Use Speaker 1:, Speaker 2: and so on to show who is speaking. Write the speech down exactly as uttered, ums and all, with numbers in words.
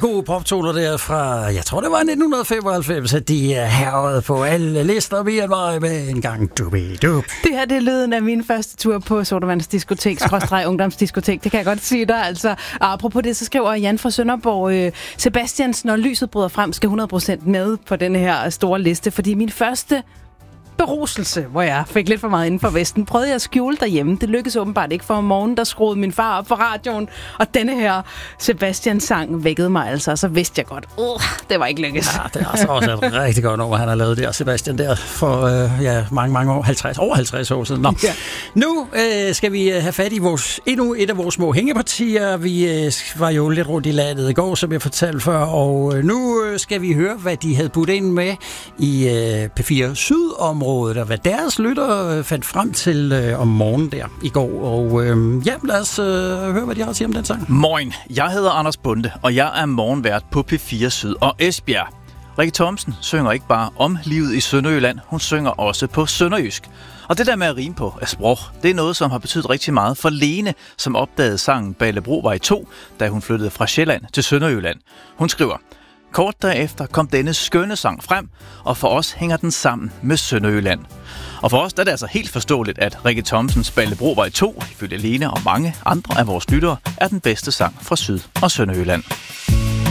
Speaker 1: gode poptoner der fra, jeg tror det var nitten femoghalvfems, at de er herret på alle lister mere end mig med en gang dubi-dub.
Speaker 2: Det her det er lyden af min første tur på Sodavands diskotek, skråstreg ungdomsdiskotek, det kan jeg godt sige dig. Altså, og apropos det, så skriver Jan fra Sønderborg, øh, Sebastians, når lyset bryder frem, skal hundrede procent med på den her store liste, fordi min første beruselse, hvor jeg fik lidt for meget inden for Vesten, prøvede jeg at skjule derhjemme. Det lykkedes åbenbart ikke, for om morgenen, der skruede min far op for radioen, og denne her Sebastian-sang vækkede mig altså, og så vidste jeg godt, uh, det var ikke lykkes.
Speaker 1: Ja, det er altså også et rigtig godt nummer, han har lavet der, Sebastian, der for øh, ja, mange, mange år, halvtreds, over halvtreds år siden. Nå. Ja. Nu øh, skal vi have fat i vores, endnu et af vores små hængepartier. Vi øh, var jo lidt rundt i landet i går, som jeg fortalte før, og øh, nu øh, skal vi høre, hvad de havde budt ind med i øh, P fire Syd-området, og hvad deres lytter fandt frem til øh, om morgenen der i går. Og øh, ja, lad os øh, høre, hvad de har at sige om den sang.
Speaker 3: Moin, jeg hedder Anders Bunde, og jeg er morgenvært på P fire Syd og Esbjerg. Rikke Thomsen synger ikke bare om livet i Sønderjylland, hun synger også på sønderjysk. Og det der med at rime på af sprog, det er noget, som har betydet rigtig meget for Lene, som opdagede sangen Ballebrovej to, da hun flyttede fra Sjælland til Sønderjylland. Hun skriver: kort derefter kom denne skønne sang frem, og for os hænger den sammen med Sønderjylland. Og for os der er det altså helt forståeligt, at Rikke Thomsens Ballebrovej to, ifølge Lene og mange andre af vores lyttere, er den bedste sang fra Syd- og Sønderjylland.